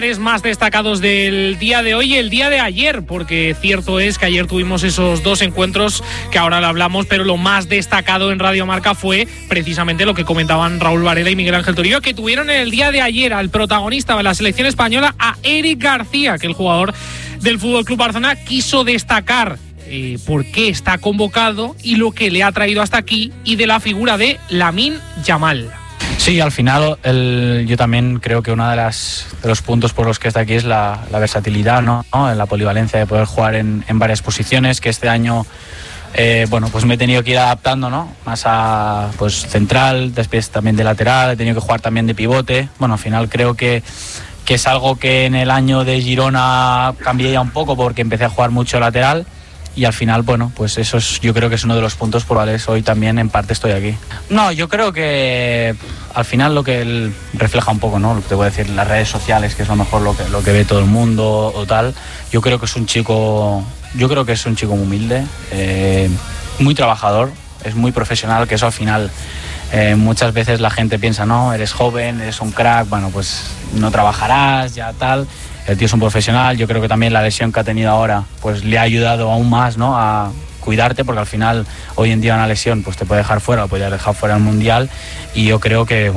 Más destacados del día de hoy y el día de ayer, porque cierto es que ayer tuvimos esos dos encuentros que ahora le hablamos, pero lo más destacado en Radio Marca fue precisamente lo que comentaban Raúl Varela y Miguel Ángel Torillo, que tuvieron en el día de ayer al protagonista de la selección española, a Eric García, que el jugador del FC Barcelona quiso destacar por qué está convocado y lo que le ha traído hasta aquí, y de la figura de Lamine Yamal. Sí, al final yo también creo que uno de los puntos por los que está aquí es la versatilidad, ¿no? La polivalencia de poder jugar en varias posiciones, que este año pues me he tenido que ir adaptando, ¿no? Más a central, después también de lateral, he tenido que jugar también de pivote. Bueno, al final creo que es algo que en el año de Girona cambié ya un poco porque empecé a jugar mucho lateral. Y al final, pues eso yo creo que es uno de los puntos por los cuales hoy también en parte estoy aquí. No, yo creo que al final lo que él refleja un poco, ¿no? Lo que te voy a decir, las redes sociales, que es a lo mejor lo que ve todo el mundo o tal. Yo creo que es un chico muy humilde, muy trabajador, es muy profesional, que eso al final muchas veces la gente piensa, no, eres joven, eres un crack, pues no trabajarás, ya tal. El tío es un profesional. Yo creo que también la lesión que ha tenido ahora pues le ha ayudado aún más, ¿no? A cuidarte, porque al final hoy en día una lesión pues te puede dejar fuera, o puede dejar fuera el Mundial, y yo creo que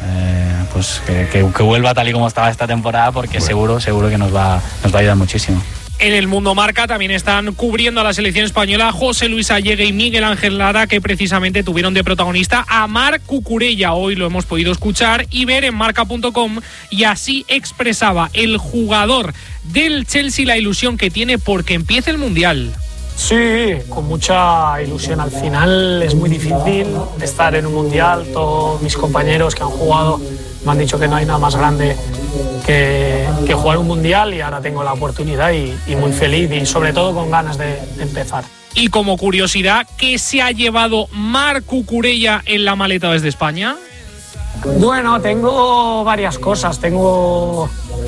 que vuelva tal y como estaba esta temporada, porque seguro que nos va a ayudar muchísimo. En el Mundo Marca también están cubriendo a la selección española José Luis Allegue y Miguel Ángel Lara, que precisamente tuvieron de protagonista a Marc Cucurella. Hoy lo hemos podido escuchar y ver en marca.com, y así expresaba el jugador del Chelsea la ilusión que tiene porque empiece el Mundial. Sí, con mucha ilusión. Al final es muy difícil estar en un Mundial. Todos mis compañeros que han jugado me han dicho que no hay nada más grande que jugar un Mundial, y ahora tengo la oportunidad y muy feliz, y sobre todo con ganas de empezar. Y como curiosidad, ¿qué se ha llevado Marc Cucurella en la maleta desde España? Bueno, tengo varias cosas. Tengo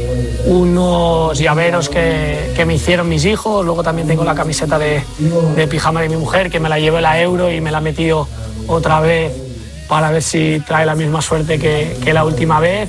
unos llaveros que me hicieron mis hijos. Luego también tengo la camiseta de pijama de mi mujer, que me la llevé la Euro y me la he metido otra vez para ver si trae la misma suerte que la última vez.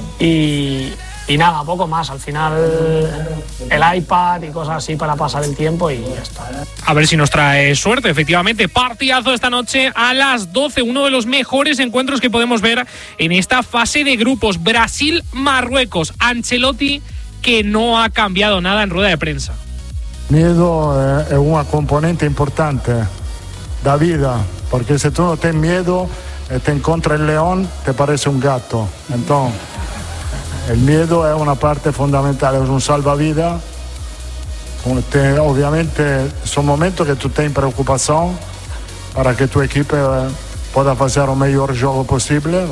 Y nada, poco más. Al final el iPad y cosas así para pasar el tiempo, y ya está. A ver si nos trae suerte. Efectivamente, partidazo esta noche a las 12. Uno de los mejores encuentros que podemos ver en esta fase de grupos. Brasil-Marruecos. Ancelotti, que no ha cambiado nada en rueda de prensa. Miedo es una componente importante da vida, porque si tú no tienes miedo y te encuentras el león, te parece un gato. Entonces, el miedo es una parte fundamental, es un salvavidas. Obviamente son momentos que tú tienes preocupación para que tu equipo pueda hacer el mejor juego posible.